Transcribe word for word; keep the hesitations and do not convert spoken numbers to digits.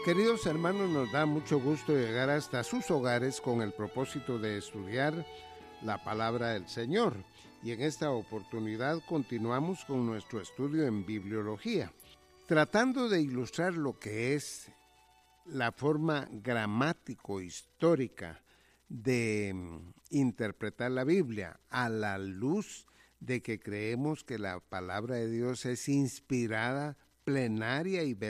Queridos hermanos, nos da mucho gusto llegar hasta sus hogares con el propósito de estudiar la palabra del Señor. Y en esta oportunidad continuamos con nuestro estudio en bibliología, tratando de ilustrar lo que es la forma gramático-histórica de interpretar la Biblia a la luz de que creemos que la palabra de Dios es inspirada, plenaria y